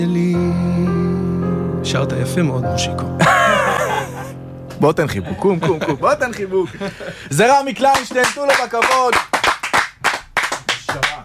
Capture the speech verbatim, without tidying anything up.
שרת יפה מאוד, מושיקו. בוא תן חיבוק, קום, קום, קום, בוא תן חיבוק. זה רמי קליינשטיין, תנו לו בכבוד.